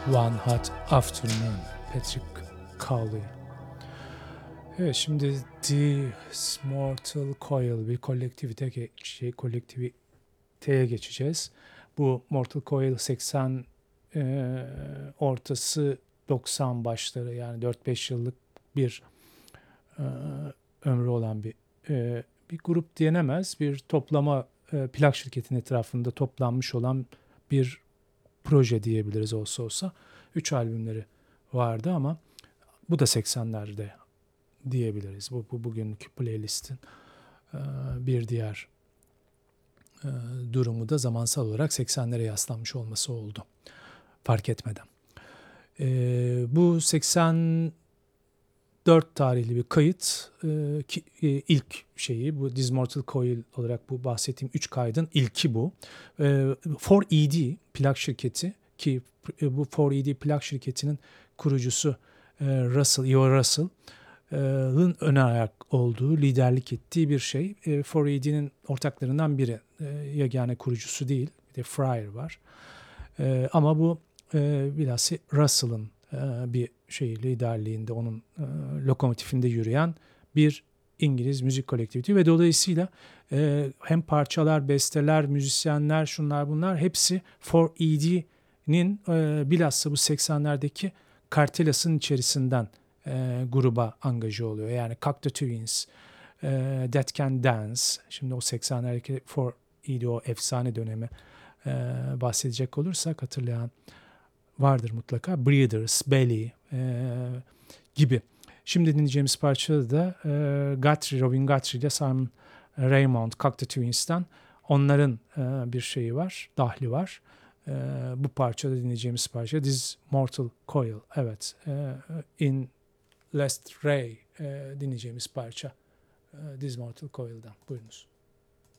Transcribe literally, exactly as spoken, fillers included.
One Hot Afternoon, Patrick Cowley. Evet, şimdi This Mortal Coil bir kolektivite şey kolektiviteye geçeceğiz. Bu Mortal Coil seksen e, ortası doksan başları, yani dört beş yıllık bir e, ömrü olan bir e, bir grup diyenemez. Bir toplama e, plak şirketinin etrafında toplanmış olan bir proje diyebiliriz olsa olsa. Üç albümleri vardı ama bu da seksenlerde diyebiliriz. Bu, bu bugünkü playlistin e, bir diğer e, durumu da zamansal olarak seksenlere yaslanmış olması oldu. Fark etmeden. E, bu seksen dört tarihli bir kayıt. E, ki, e, ilk şeyi bu This Mortal Coil olarak bu bahsettiğim üç kaydın ilki bu. E, four E D plak şirketi ki bu four E D plak şirketinin kurucusu e, Russell, Io Russell'ın ön ayak olduğu, liderlik ettiği bir şey. E, four E D'nin ortaklarından biri. E, yegane kurucusu değil. Bir de Fryer var. E, ama bu e, bilhassa Russell'ın e, bir şey liderliğinde, onun e, lokomotifinde yürüyen bir İngiliz müzik kolektiviti ve dolayısıyla e, hem parçalar, besteler, müzisyenler, şunlar bunlar hepsi four E D'nin e, bilhassa bu seksenlerdeki kartelasının içerisinden e, gruba angaje oluyor. Yani Cocteau Twins, e, That Can Dance, şimdi o seksenlerdeki four E D, o efsane dönemi e, bahsedecek olursak hatırlayan vardır mutlaka. Breeders, Belly e, gibi. Şimdi dinleyeceğimiz parçada da e, Guthrie, Robin Guthrie ile Simon Raymond, Cocteau Twins'ten onların e, bir şeyi var, dahli var. E, bu parçada dinleyeceğimiz parça This Mortal Coil. Evet, e, In Last Ray e, dinleyeceğimiz parça e, This Mortal Coil'dan. Buyurunuz.